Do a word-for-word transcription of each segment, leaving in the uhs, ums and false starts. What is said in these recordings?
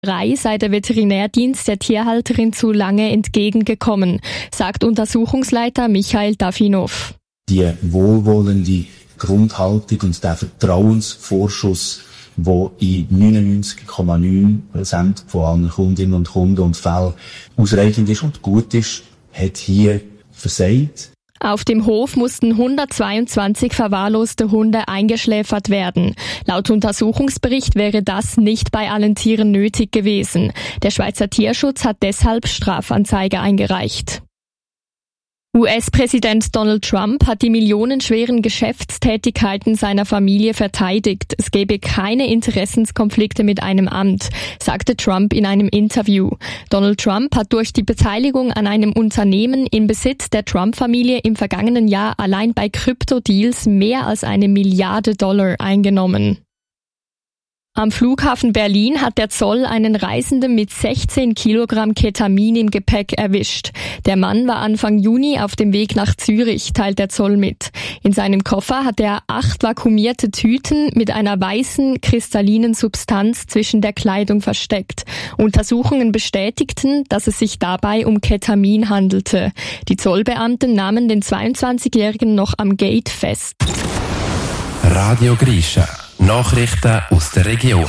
sei der Veterinärdienst der Tierhalterin zu lange entgegengekommen, sagt Untersuchungsleiter Michael Dafinov. Die wohlwollende Grundhaltung und der Vertrauensvorschuss, wo in neunundneunzig Komma neun Prozent von allen Kundinnen und Kunden und Fällen ausreichend ist und gut ist, hat hier versagt. Auf dem Hof mussten hundertzweiundzwanzig verwahrloste Hunde eingeschläfert werden. Laut Untersuchungsbericht wäre das nicht bei allen Tieren nötig gewesen. Der Schweizer Tierschutz hat deshalb Strafanzeige eingereicht. U S-Präsident Donald Trump hat die millionenschweren Geschäftstätigkeiten seiner Familie verteidigt. Es gebe keine Interessenskonflikte mit einem Amt, sagte Trump in einem Interview. Donald Trump hat durch die Beteiligung an einem Unternehmen im Besitz der Trump-Familie im vergangenen Jahr allein bei Kryptodeals mehr als eine Milliarde Dollar eingenommen. Am Flughafen Berlin hat der Zoll einen Reisenden mit sechzehn Kilogramm Ketamin im Gepäck erwischt. Der Mann war Anfang Juni auf dem Weg nach Zürich, teilt der Zoll mit. In seinem Koffer hat er acht vakuumierte Tüten mit einer weißen, kristallinen Substanz zwischen der Kleidung versteckt. Untersuchungen bestätigten, dass es sich dabei um Ketamin handelte. Die Zollbeamten nahmen den zweiundzwanzigjährigen noch am Gate fest. Radio Grisha. Nachrichten aus der Region.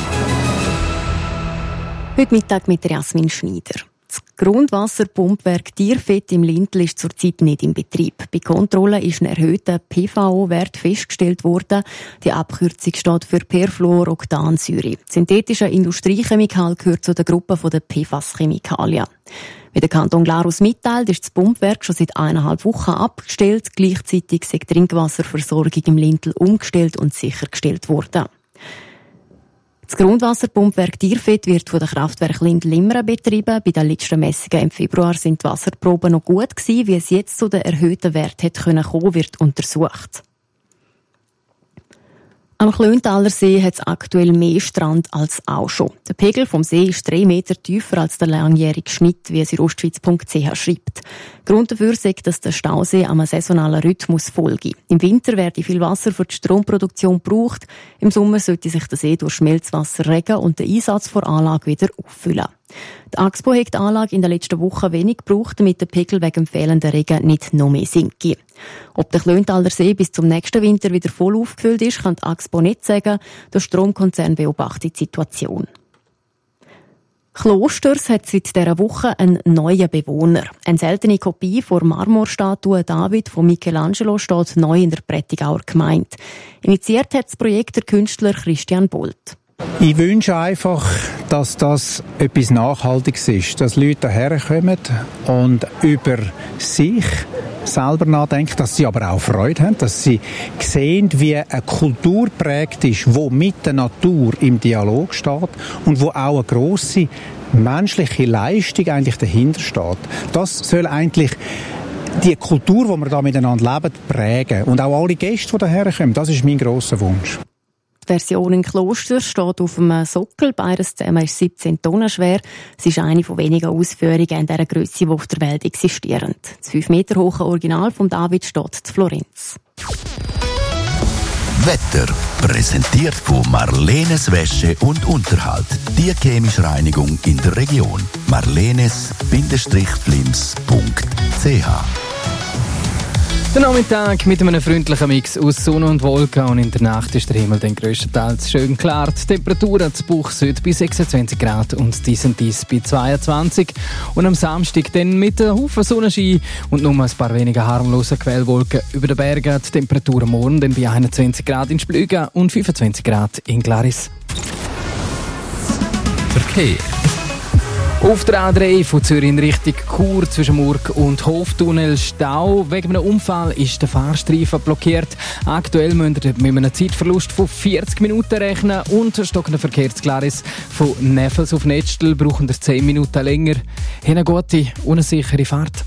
Heute Mittag mit Jasmin Schneider. Das Grundwasserpumpwerk Dierfett im Lindl ist zurzeit nicht in Betrieb. Bei Kontrollen ist ein erhöhter P V O-Wert festgestellt worden. Die Abkürzung steht für Perfluoroktansäure. Synthetischer Industriechemikal gehört zu der Gruppe der P F A S-Chemikalien. Wie der Kanton Glarus mitteilt, ist das Pumpwerk schon seit eineinhalb Wochen abgestellt. Gleichzeitig ist die Trinkwasserversorgung im Lindl umgestellt und sichergestellt worden. Das Grundwasserpumpwerk Dierfett wird von der Kraftwerk Lindl-Limmeren betrieben. Bei den letzten Messungen im Februar sind die Wasserproben noch gut gewesen. Wie es jetzt zu den erhöhten Werten hätte kommen können, wird untersucht. Am Klöntaler See hat es aktuell mehr Strand als auch schon. Der Pegel vom See ist drei Meter tiefer als der langjährige Schnitt, wie es in ostschweiz punkt c h schreibt. Grund dafür ist, dass der Stausee einem saisonalen Rhythmus folge. Im Winter werde viel Wasser für die Stromproduktion gebraucht. Im Sommer sollte sich der See durch Schmelzwasser regen und der Einsatz der Anlage wieder auffüllen. Die Axpo hat die Anlage in den letzten Wochen wenig gebraucht, damit der Pegel wegen dem fehlenden Regen nicht noch mehr sinke. Ob der Klöntaler See bis zum nächsten Winter wieder voll aufgefüllt ist, kann die Axpo nicht sagen. Der Stromkonzern beobachtet die Situation. Klosters hat seit dieser Woche einen neuen Bewohner. Eine seltene Kopie der Marmorstatue David von Michelangelo steht neu in der Prättigauer Gemeinde. Initiiert hat das Projekt der Künstler Christian Bolt. Ich wünsche einfach, dass das etwas Nachhaltiges ist, dass Leute herkommen und über sich selber nachdenken, dass sie aber auch Freude haben, dass sie sehen, wie eine Kultur prägt ist, die mit der Natur im Dialog steht und wo auch eine grosse menschliche Leistung eigentlich dahinter steht. Das soll eigentlich die Kultur, die wir da miteinander leben, prägen. Und auch alle Gäste, die daher kommen, das ist mein grosser Wunsch. Die Version in Kloster steht auf einem Sockel. Beides zusammen ist siebzehn Tonnen schwer. Es ist eine von wenigen Ausführungen in dieser Grösse, die auf der Welt existieren. Das fünf Meter hohe Original von David steht in Florenz. Wetter präsentiert von Marlenes Wäsche und Unterhalt. Die chemische Reinigung in der Region. marlenes Bindestrich-flims punkt c h Der Nachmittag mit einem freundlichen Mix aus Sonne und Wolken und in der Nacht ist der Himmel dann grösstenteils schön klar. Die Temperaturen zu Buch Süd bei sechsundzwanzig Grad und dies und dies bei zweiundzwanzig. Und am Samstag dann mit einem Haufen Sonnenschein und nur ein paar weniger harmlose Quellwolken über den Bergen. Die Temperaturen morgen dann bei einundzwanzig Grad in Splügen und fünfundzwanzig Grad in Glaris. Verkehr. Auf der A drei von Zürich in Richtung Chur zwischen Murg und Hoftunnel Stau. Wegen einem Unfall ist der Fahrstreifen blockiert. Aktuell müsst ihr mit einem Zeitverlust von vierzig Minuten rechnen und stockender Verkehrsklaris von Neffels auf Netzstel brauchen ihr zehn Minuten länger. Eine gute, unsichere Fahrt.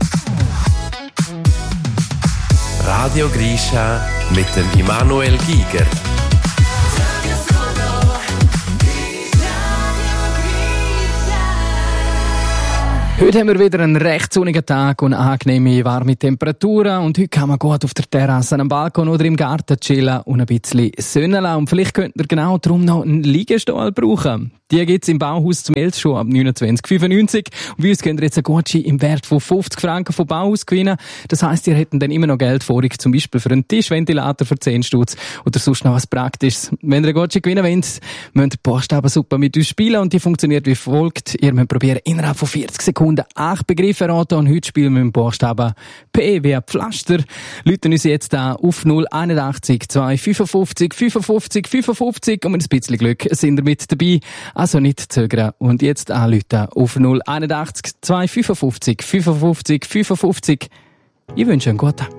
Radio Grisha mit dem Immanuel Giger. Heute haben wir wieder einen recht sonnigen Tag und angenehme, warme Temperaturen. Und heute kann man gut auf der Terrasse, am Balkon oder im Garten chillen und ein bisschen Sonne lassen. Und vielleicht könnt ihr genau darum noch einen Liegestuhl brauchen. Die gibt's im Bauhaus zum Mels schon ab neunundzwanzig fünfundneunzig. Und bei uns könnt ihr jetzt einen Gutschein im Wert von fünfzig Franken vom Bauhaus gewinnen. Das heisst, ihr hättet dann immer noch Geld vorig, zum Beispiel für einen Tischventilator für zehn Stutz oder sonst noch was Praktisches. Wenn ihr einen Gutschein gewinnen wollt, müsst ihr die Buchstabensuppe mit uns spielen und die funktioniert wie folgt. Ihr müsst probieren, innerhalb von vierzig Sekunden acht Begriffe raten und heute spielen wir mit dem Buchstaben P wie Pflaster. Läuten uns jetzt an auf null einundachtzig zwei fünfundfünfzig fünfundfünfzig fünfundfünfzig und mit ein bisschen Glück sind ihr mit dabei. Also nicht zögern und jetzt anrufen auf null einundachtzig zwei fünfundfünfzig fünfundfünfzig fünfundfünfzig. Ich wünsche einen guten Tag.